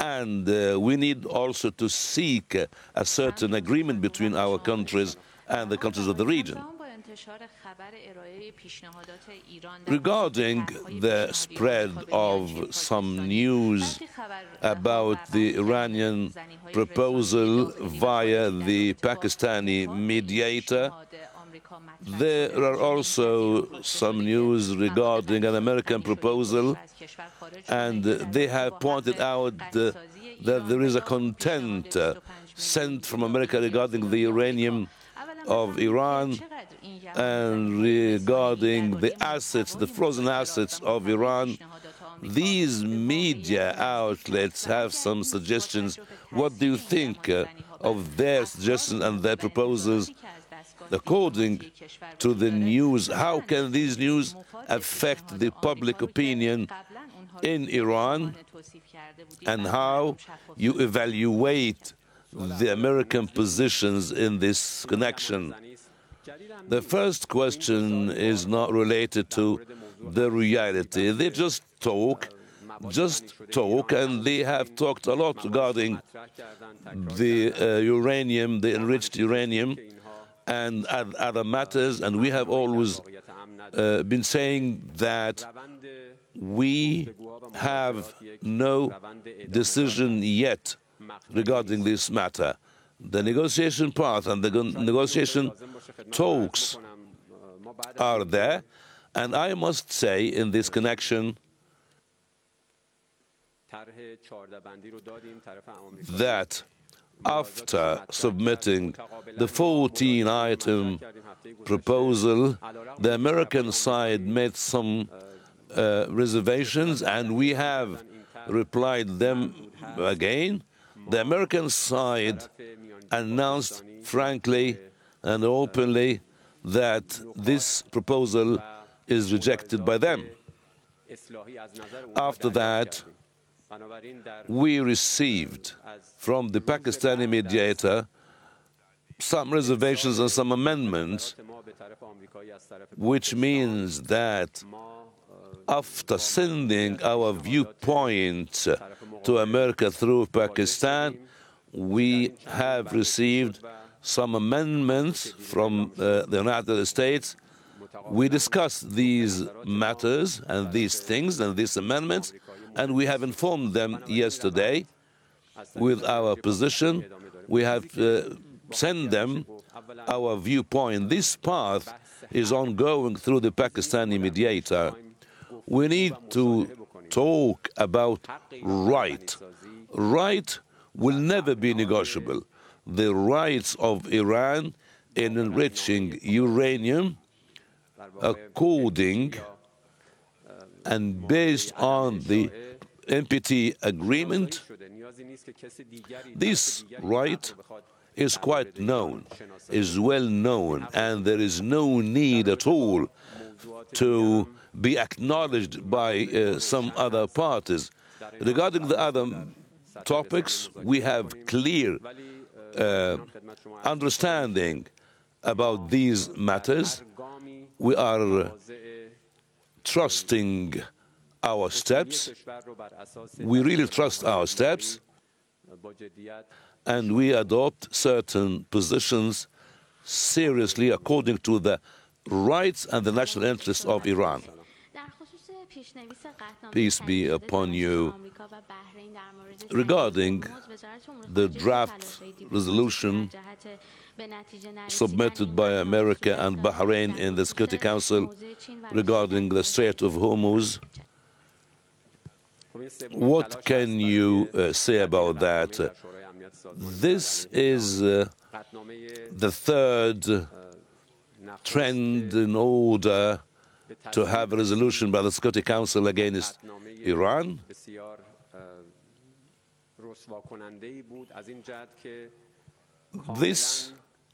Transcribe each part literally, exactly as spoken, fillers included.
And uh, we need also to seek uh, a certain agreement between our countries and the countries of the region. Regarding the spread of some news about the Iranian proposal via the Pakistani mediator, there are also some news regarding an American proposal, and they have pointed out uh, that there is a content uh, sent from America regarding the uranium of Iran and regarding the assets, the frozen assets of Iran. These media outlets have some suggestions. What do you think uh, of their suggestions and their proposals? According to the news, how can these news affect the public opinion in Iran, and how you evaluate the American positions in this connection? The first question is not related to the reality. They just talk, just talk, and they have talked a lot regarding the uh, uranium, the enriched uranium, and other matters, and we have always uh, been saying that we have no decision yet regarding this matter. The negotiation path and the negotiation talks are there, and I must say in this connection that after submitting the fourteen item proposal, the American side made some uh, reservations, and we have replied them again. The American side announced frankly and openly that this proposal is rejected by them. After that, we received from the Pakistani mediator some reservations and some amendments, which means that after sending our viewpoint to America through Pakistan, we have received some amendments from uh, the United States. We discussed these matters and these things and these amendments, and we have informed them yesterday with our position. We have uh, sent them our viewpoint. This path is ongoing through the Pakistani mediator. We need to talk about right. Right will never be negotiable. The rights of Iran in enriching uranium according and based on the N P T agreement, this right is quite known, is well known, and there is no need at all to be acknowledged by uh, some other parties. Regarding the other topics, we have clear uh, understanding about these matters. We are trusting our steps. We really trust our steps, and we adopt certain positions seriously according to the rights and the national interests of Iran. Peace be upon you. Regarding the draft resolution submitted by America and Bahrain in the Security Council regarding the Strait of Hormuz, what can you uh, say about that? This is uh, the third trend in order to have a resolution by the Security Council against Iran. This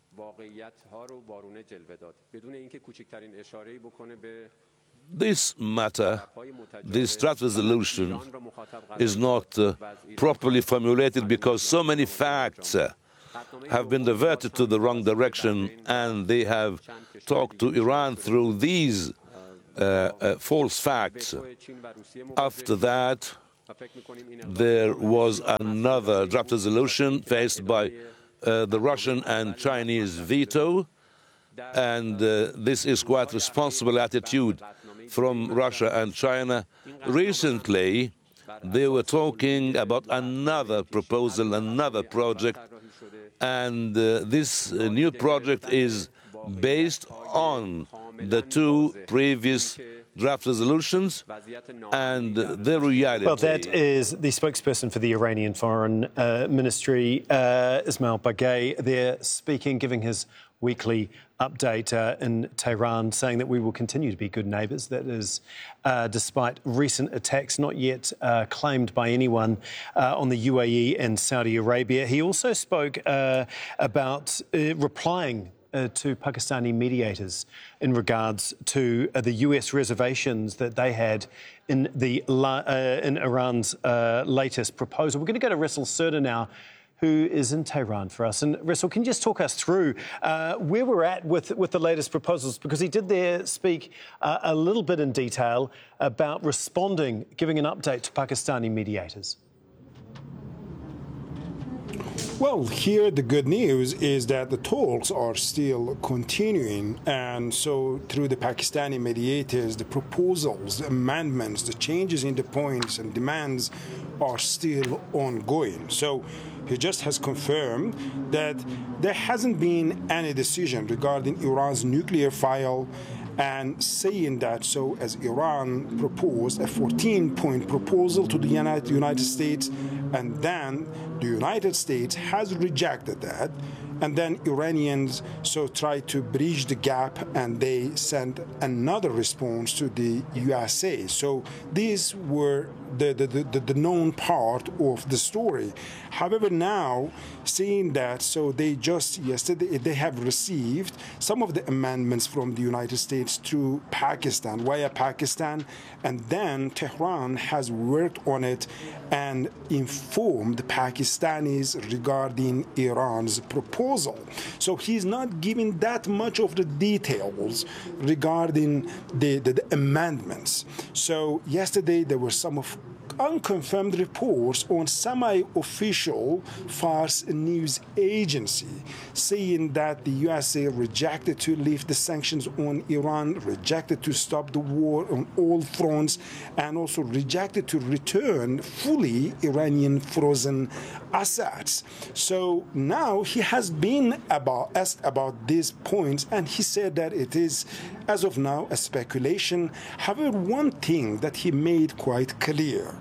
This matter, this draft resolution, is not uh, properly formulated because so many facts uh, have been diverted to the wrong direction, and they have talked to Iran through these uh, uh, false facts. After that, there was another draft resolution faced by uh, the Russian and Chinese veto, and uh, this is quite responsible attitude from Russia and China. Recently, they were talking about another proposal, another project, and uh, this uh, new project is based on the two previous draft resolutions and the reality. Well, that is the spokesperson for the Iranian Foreign uh, Ministry, uh, Ismail Bagay, there speaking, giving his weekly update uh, in Tehran, saying that we will continue to be good neighbours. That is, uh, despite recent attacks not yet uh, claimed by anyone uh, on the U A E and Saudi Arabia. He also spoke uh, about uh, replying Uh, to Pakistani mediators in regards to uh, the U S reservations that they had in the uh, in Iran's uh, latest proposal. We're going to go to Ressel Serda now, who is in Tehran for us. And Ressel, can you just talk us through uh, where we're at with, with the latest proposals? Because he did there speak uh, a little bit in detail about responding, giving an update to Pakistani mediators. Well, here the good news is that the talks are still continuing, and so through the Pakistani mediators, the proposals, the amendments, the changes in the points and demands are still ongoing. So he just has confirmed that there hasn't been any decision regarding Iran's nuclear file, and saying that so as Iran proposed a fourteen-point proposal to the United States, and then the United States has rejected that, and then Iranians so tried to bridge the gap, and they sent another response to the U S A. So these were the, the, the, the known part of the story. However, now, seeing that, so they just yesterday, they have received some of the amendments from the United States through Pakistan, via Pakistan, and then Tehran has worked on it and informed the Pakistanis regarding Iran's proposal. So he's not giving that much of the details regarding the, the, the amendments. So yesterday there were some of unconfirmed reports on semi-official Fars news agency saying that the U S A rejected to lift the sanctions on Iran, rejected to stop the war on all fronts, and also rejected to return fully Iranian frozen assets. So now he has been about, asked about these points, and he said that it is, as of now, a speculation. However, one thing that he made quite clear,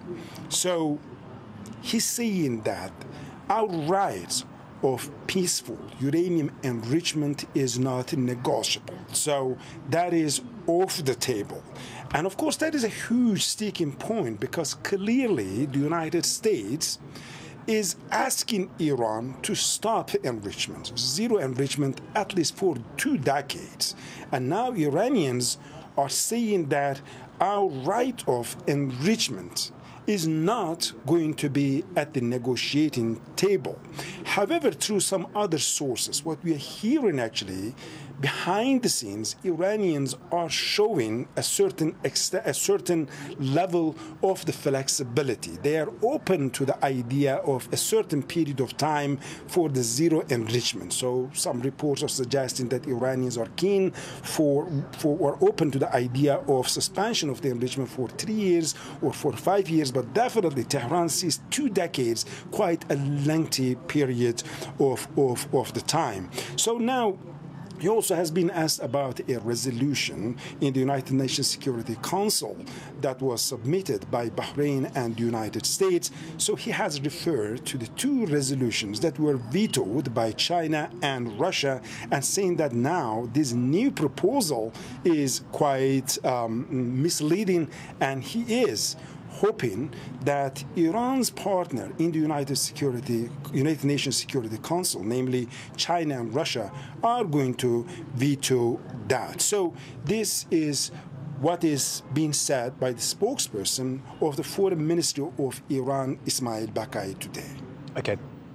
so he's saying that our rights of peaceful uranium enrichment is not negotiable. So that is off the table. And of course, that is a huge sticking point, because clearly the United States is asking Iran to stop enrichment, zero enrichment, at least for two decades. And now Iranians are saying that our right of enrichment is not going to be at the negotiating table. However, through some other sources, what we are hearing actually behind the scenes, Iranians are showing a certain ext- a certain level of the flexibility. They are open to the idea of a certain period of time for the zero enrichment. So some reports are suggesting that Iranians are keen for, for or open to the idea of suspension of the enrichment for three years or for five years, but definitely Tehran sees two decades, quite a lengthy period of, of, of the time. So now, he also has been asked about a resolution in the United Nations Security Council that was submitted by Bahrain and the United States. So he has referred to the two resolutions that were vetoed by China and Russia, and saying that now this new proposal is quite um, misleading, and he is hoping that Iran's partner in the United Security, United Nations Security Council, namely China and Russia, are going to veto that. So this is what is being said by the spokesperson of the Foreign Ministry of Iran, Ismail Bagay, today. Okay.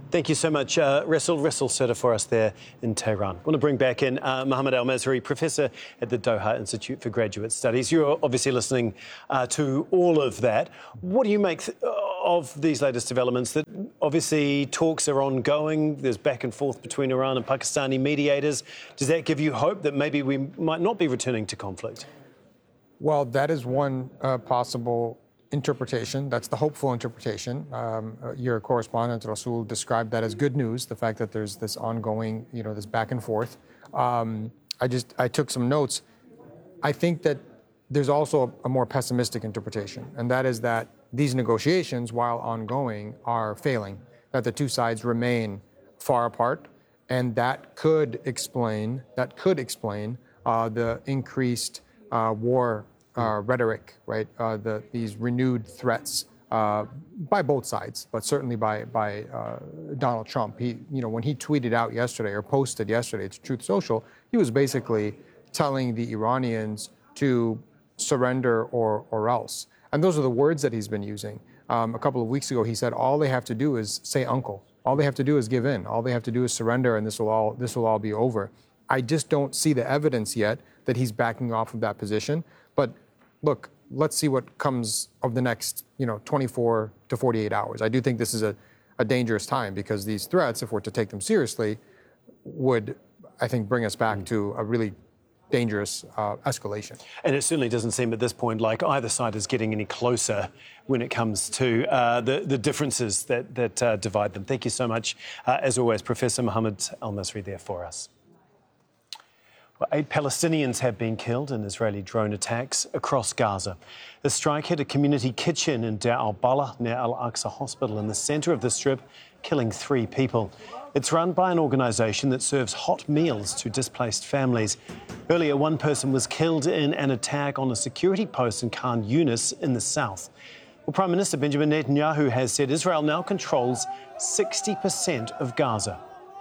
Thank you so much, uh, Ressel, Ressel Sutter for us there in Tehran. I want to bring back in uh, Mohammed Al-Masri, Professor at the Doha Institute for Graduate Studies. You're obviously listening uh, to all of that. What do you make th- of these latest developments? That obviously talks are ongoing, there's back and forth between Iran and Pakistani mediators. Does that give you hope that maybe we might not be returning to conflict? Well, that is one uh, possible interpretation. That's the hopeful interpretation. Um, your correspondent, Rasul, described that as good news, the fact that there's this ongoing, you know, this back and forth. Um, I just, I took some notes. I think that there's also a, a more pessimistic interpretation, and that is that these negotiations, while ongoing, are failing, that the two sides remain far apart, and that could explain, that could explain uh, the increased uh, war Uh, rhetoric, right? Uh, the, these renewed threats uh, by both sides, but certainly by by uh, Donald Trump. He, you know, when he tweeted out yesterday or posted yesterday to Truth Social, he was basically telling the Iranians to surrender or or else. And those are the words that he's been using. Um, a couple of weeks ago, he said all they have to do is say uncle. All they have to do is give in. All they have to do is surrender, and this will all this will all be over. I just don't see the evidence yet that he's backing off of that position, but look, let's see what comes of the next, you know, twenty-four to forty-eight hours. I do think this is a, a dangerous time because these threats, if we're to take them seriously, would, I think, bring us back to a really dangerous uh, escalation. And it certainly doesn't seem at this point like either side is getting any closer when it comes to uh, the, the differences that, that uh, divide them. Thank you so much, uh, as always, Professor Mohammed Al-Masri there for us. Well, eight Palestinians have been killed in Israeli drone attacks across Gaza. The strike hit a community kitchen in Deir al-Balah near Al-Aqsa Hospital in the centre of the Strip, killing three people. It's run by an organisation that serves hot meals to displaced families. Earlier, one person was killed in an attack on a security post in Khan Yunis in the south. Well, Prime Minister Benjamin Netanyahu has said Israel now controls sixty percent of Gaza.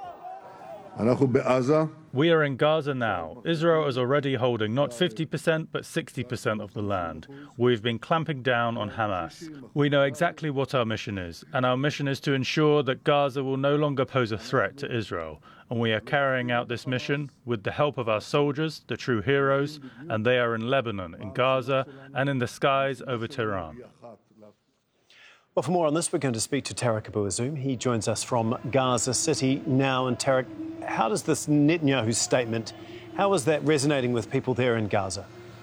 We are in Gaza now. Israel is already holding not fifty percent but sixty percent of the land. We've been clamping down on Hamas. We know exactly what our mission is, and our mission is to ensure that Gaza will no longer pose a threat to Israel. And we are carrying out this mission with the help of our soldiers, the true heroes, and they are in Lebanon, in Gaza, and in the skies over Tehran. Well, for more on this, we're going to speak to Tarek Abu Azoum. He joins us from Gaza City now. And Tarek, how does this Netanyahu statement, how is that resonating with people there in Gaza?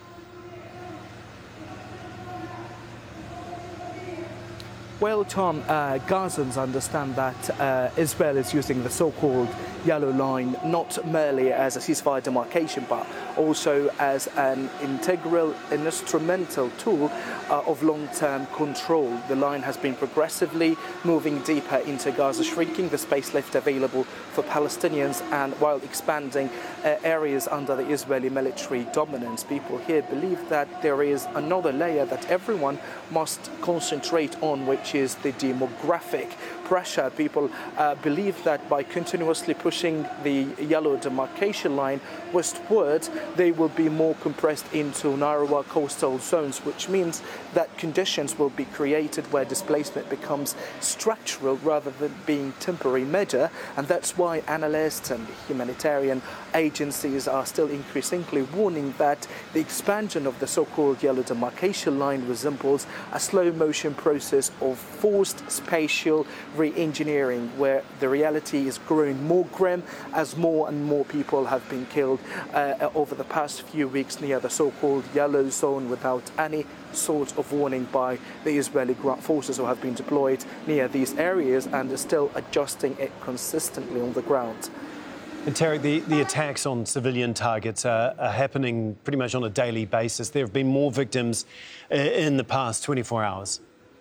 Well, Tom, uh, Gazans understand that uh, Israel is using the so-called yellow line not merely as a ceasefire demarcation, but also as an integral and instrumental tool uh, of long-term control. The line has been progressively moving deeper into Gaza, shrinking the space left available for Palestinians, and while expanding uh, areas under the Israeli military dominance. People here believe that there is another layer that everyone must concentrate on, which is the demographic pressure. People uh, believe that by continuously pushing the yellow demarcation line westward, they will be more compressed into narrower coastal zones, which means that conditions will be created where displacement becomes structural rather than being temporary measure. And that's why analysts and humanitarian agencies are still increasingly warning that the expansion of the so-called yellow demarcation line resembles a slow-motion process of forced spatial re-engineering, where the reality is growing more grim as more and more people have been killed uh, over the past few weeks near the so-called yellow zone without any sort of warning by the Israeli ground forces who have been deployed near these areas and are still adjusting it consistently on the ground. And Tarek, the, the attacks on civilian targets are, are happening pretty much on a daily basis. There have been more victims uh, in the past twenty-four hours.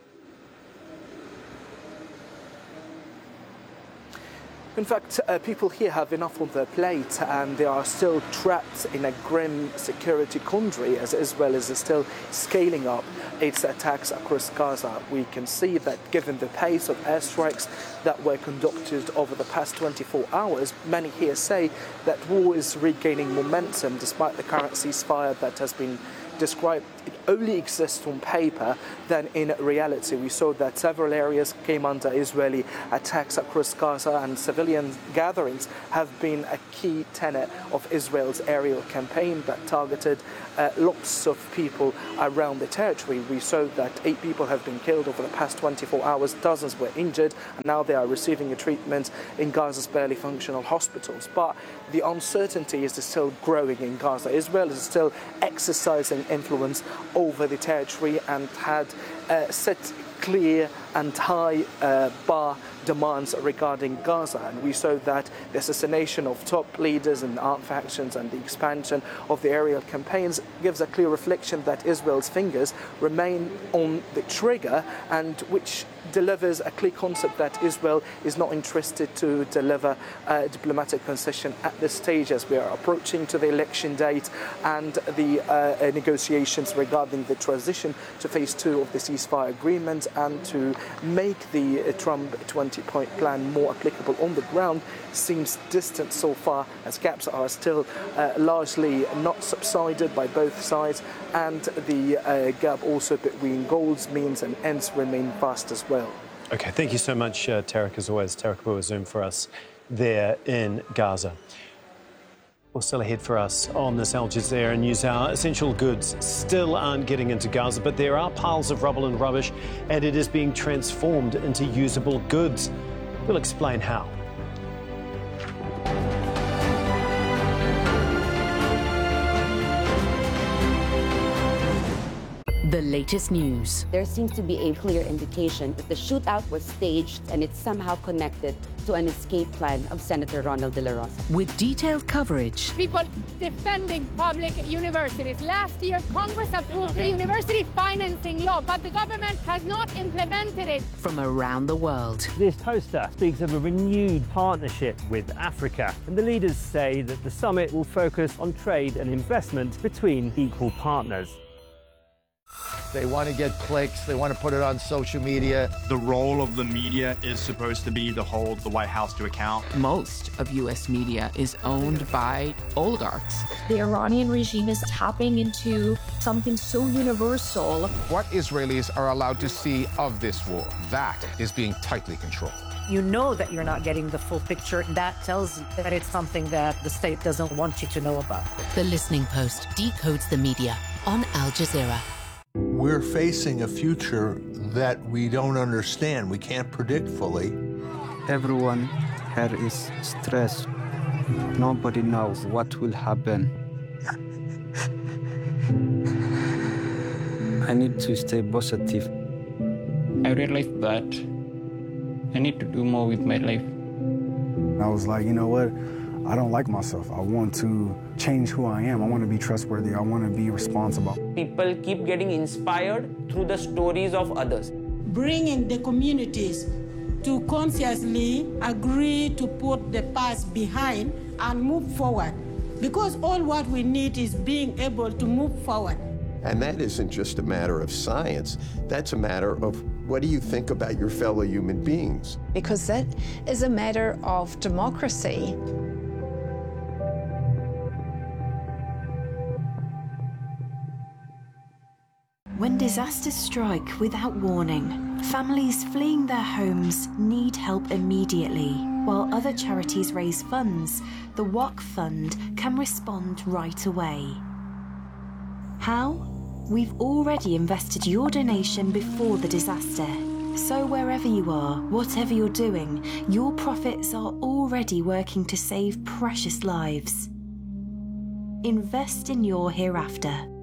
In fact, uh, people here have enough on their plate, and they are still trapped in a grim security quandary as Israel is still scaling up its attacks across Gaza. We can see that given the pace of airstrikes that were conducted over the past twenty-four hours, many here say that war is regaining momentum despite the current ceasefire that has been described it only exists on paper than in reality. We saw that several areas came under Israeli attacks across Gaza, and civilian gatherings have been a key tenet of Israel's aerial campaign that targeted uh, lots of people around the territory. We saw that eight people have been killed over the past twenty-four hours, dozens were injured, and now they are receiving a treatment in Gaza's barely functional hospitals. But the uncertainty is still growing in Gaza. Israel is still exercising influence over the territory and had uh, set clear and high uh, bar demands regarding Gaza, and we saw that the assassination of top leaders in armed factions and the expansion of the aerial campaigns gives a clear reflection that Israel's fingers remain on the trigger, and which delivers a clear concept that Israel is not interested to deliver a diplomatic concession at this stage, as we are approaching to the election date and the uh, negotiations regarding the transition to phase two of the ceasefire agreement, and to make the uh, Trump twenty-point plan more applicable on the ground seems distant so far, as gaps are still uh, largely not subsided by both sides, and the uh, gap also between goals, means and ends remain vast as well. OK, thank you so much, uh, Tarek, as always. Tarek Bouzou for us there in Gaza. Well, still ahead for us on this Al Jazeera News Hour. Essential goods still aren't getting into Gaza, but there are piles of rubble and rubbish, and it is being transformed into usable goods. We'll explain how. The latest news. There seems to be a clear indication that the shootout was staged and it's somehow connected to an escape plan of Senator Ronald De La Rosa. With detailed coverage. People defending public universities. Last year, Congress approved the university financing law, but the government has not implemented it. From around the world. This poster speaks of a renewed partnership with Africa, and the leaders say that the summit will focus on trade and investment between equal partners. They want to get clicks. They want to put it on social media. The role of the media is supposed to be to hold the White House to account. Most of U S media is owned by oligarchs. The Iranian regime is tapping into something so universal. What Israelis are allowed to see of this war, that is being tightly controlled. You know that you're not getting the full picture. That tells that it's something that the state doesn't want you to know about. The Listening Post decodes the media on Al Jazeera. We're facing a future that we don't understand. We can't predict fully. Everyone here is stressed. Nobody knows what will happen. I need to stay positive. I realized that I need to do more with my life. I was like, you know what? I don't like myself. I want to change who I am. I want to be trustworthy. I want to be responsible. People keep getting inspired through the stories of others. Bringing the communities to consciously agree to put the past behind and move forward. Because all what we need is being able to move forward. And that isn't just a matter of science. That's a matter of what do you think about your fellow human beings? Because that is a matter of democracy. When disasters strike without warning, families fleeing their homes need help immediately. While other charities raise funds, the Waqf Fund can respond right away. How? We've already invested your donation before the disaster. So wherever you are, whatever you're doing, your profits are already working to save precious lives. Invest in your hereafter.